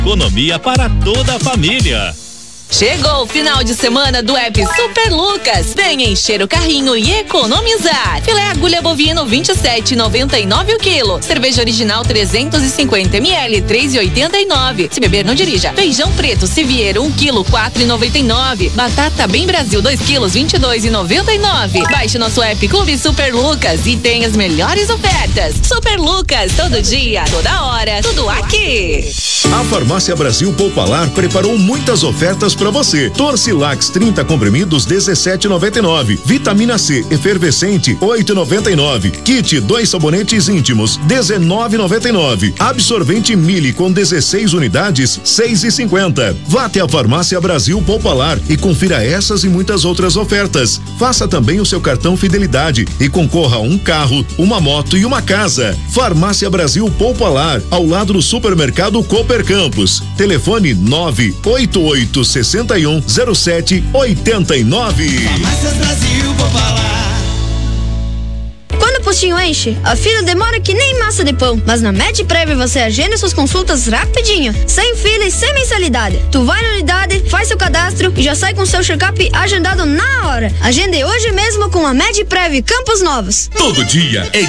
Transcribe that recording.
economia para toda a família. Chegou o final de semana do app Super Lucas. Venha encher o carrinho e economizar. Filé agulha bovino 27,99 o quilo. Cerveja original 350 ml 3,89. Se beber, não dirija. Feijão preto Siviero 1 quilo 4,99. Batata Bem Brasil 2 quilos 22,99. Baixe nosso app Clube Super Lucas e tenha as melhores ofertas. Super Lucas, todo dia, toda hora, tudo aqui. A Farmácia Brasil Poupalar preparou muitas ofertas para você. Torcilax 30 comprimidos 17,99. Vitamina C efervescente 8,99. Kit 2 sabonetes íntimos 19,99. Absorvente Mili com 16 unidades 6,50. Vá até a Farmácia Brasil Poupalar e confira essas e muitas outras ofertas. Faça também o seu cartão Fidelidade e concorra a um carro, uma moto e uma casa. Farmácia Brasil Poupalar, ao lado do supermercado Cooper Campos. Telefone 988610789. Farmácias Brasil Poupalar. Quando o postinho enche, a fila demora que nem massa de pão. Mas na MedPrev você agenda suas consultas rapidinho, sem fila e sem mensalidade. Tu vai na unidade, faz seu cadastro e já sai com seu check-up agendado na hora. Agende hoje mesmo com a MedPrev Campos Novos. Todo dia é